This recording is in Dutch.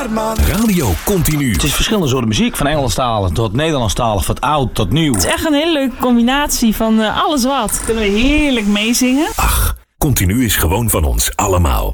waar, man. Radio Continu. Het is verschillende soorten muziek, van Engelstalig tot Nederlandstalig, van oud tot nieuw. Het is echt een hele leuke combinatie van alles wat. Kunnen we heerlijk meezingen. Ach, Continu is gewoon van ons allemaal.